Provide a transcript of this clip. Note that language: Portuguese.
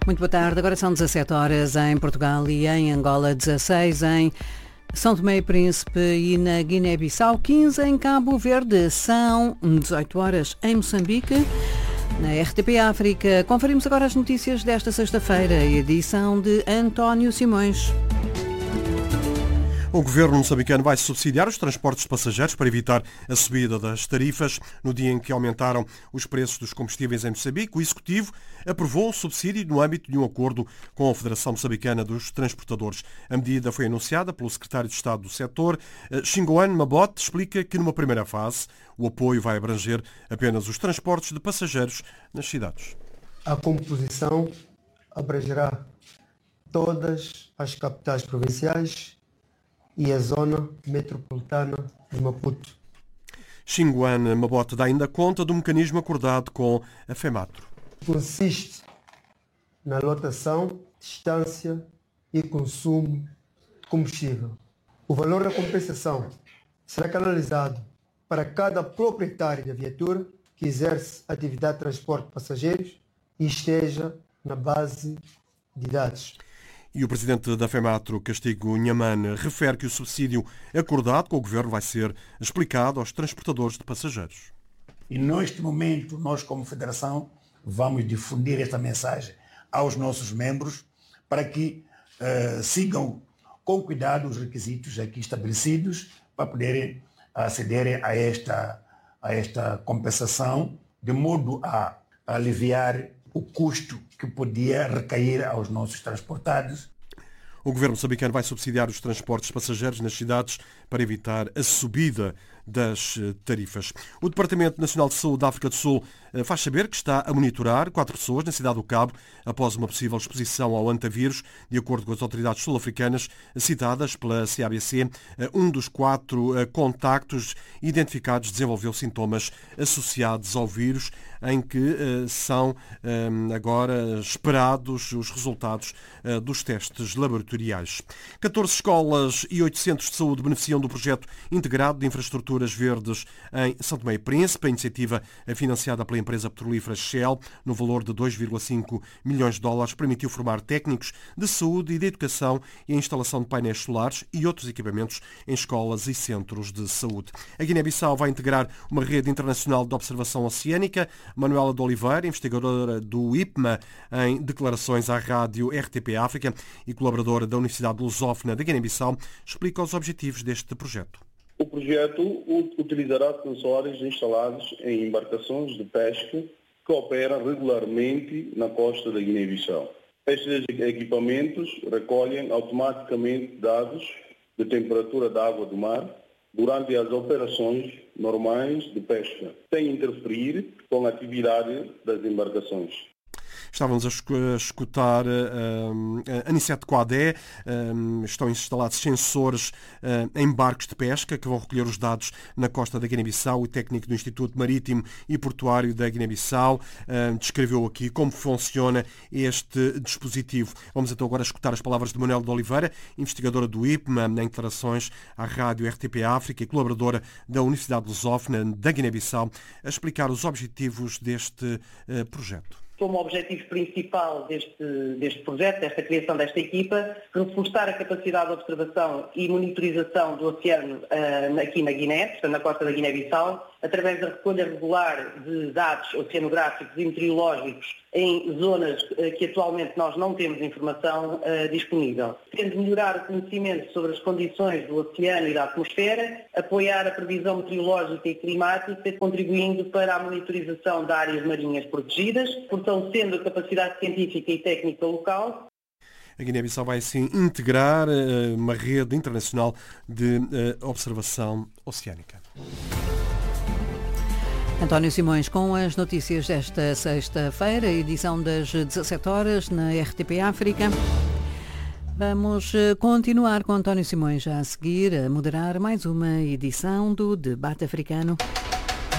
Muito boa tarde, agora são 17 horas em Portugal e em Angola, 16 em São Tomé e Príncipe e na Guiné-Bissau, 15 em Cabo Verde, são 18 horas em Moçambique. Na RTP África, conferimos agora as notícias desta sexta-feira, edição de António Simões. O governo moçambicano vai subsidiar os transportes de passageiros para evitar a subida das tarifas. No dia em que aumentaram os preços dos combustíveis em Moçambique, o Executivo aprovou um subsídio no âmbito de um acordo com a Federação Moçambicana dos Transportadores. A medida foi anunciada pelo secretário de Estado do setor, Xingoane Mabote, explica que numa primeira fase o apoio vai abranger apenas os transportes de passageiros nas cidades. A composição abrangerá todas as capitais provinciais e a zona metropolitana de Maputo. Xingoane Mabote dá ainda conta do mecanismo acordado com a FEMATRO. Consiste na lotação, distância e consumo de combustível. O valor da compensação será canalizado para cada proprietário da viatura que exerce atividade de transporte de passageiros e esteja na base de dados. E o presidente da FEMATRO, Castigo Nhamane, refere que o subsídio acordado com o governo vai ser explicado aos transportadores de passageiros. E neste momento, nós como Federação vamos difundir esta mensagem aos nossos membros para que sigam com cuidado os requisitos aqui estabelecidos para poderem acederem a esta compensação, de modo a aliviar o custo que podia recair aos nossos transportados. O governo moçambicano vai subsidiar os transportes de passageiros nas cidades para evitar a subida das tarifas. O Departamento Nacional de Saúde da África do Sul faz saber que está a monitorar 4 pessoas na cidade do Cabo após uma possível exposição ao antavírus. De acordo com as autoridades sul-africanas citadas pela CABC, um dos 4 contactos identificados desenvolveu sintomas associados ao vírus, em que são agora esperados os resultados dos testes laboratoriais. 14 escolas e 8 centros de saúde beneficiam do projeto integrado de infraestruturas verdes em São Tomé e Príncipe. A iniciativa financiada pela empresa petrolífera Shell, no valor de 2,5 milhões de dólares, permitiu formar técnicos de saúde e de educação e a instalação de painéis solares e outros equipamentos em escolas e centros de saúde. A Guiné-Bissau vai integrar uma rede internacional de observação oceânica. Manuela de Oliveira, investigadora do IPMA, em declarações à rádio RTP África e colaboradora da Universidade Lusófona da Guiné-Bissau, explica os objetivos deste projeto. O projeto utilizará sensores instalados em embarcações de pesca que operam regularmente na costa da Guiné-Bissau. Estes equipamentos recolhem automaticamente dados de temperatura da água do mar durante as operações normais de pesca, sem interferir com a atividade das embarcações. Estávamos a escutar a Anicete Coadé. Estão instalados sensores em barcos de pesca que vão recolher os dados na costa da Guiné-Bissau. O técnico do Instituto Marítimo e Portuário da Guiné-Bissau descreveu aqui como funciona este dispositivo. Vamos então agora escutar as palavras de Manuela de Oliveira, investigadora do IPMA, em declarações à rádio RTP África e colaboradora da Universidade Lusófona da Guiné-Bissau, a explicar os objetivos deste projeto. Como objetivo principal deste projeto, desta criação desta equipa, reforçar a capacidade de observação e monitorização do oceano aqui na Guiné, portanto na costa da Guiné-Bissau, através da recolha regular de dados oceanográficos e meteorológicos em zonas que atualmente nós não temos informação disponível. Tendo melhorar o conhecimento sobre as condições do oceano e da atmosfera, apoiar a previsão meteorológica e climática, contribuindo para a monitorização de áreas marinhas protegidas, fortalecendo a capacidade científica e técnica local. A Guiné-Bissau vai assim integrar uma rede internacional de observação oceânica. António Simões com as notícias desta sexta-feira, edição das 17 horas na RTP África. Vamos continuar com António Simões já a seguir, a moderar mais uma edição do Debate Africano.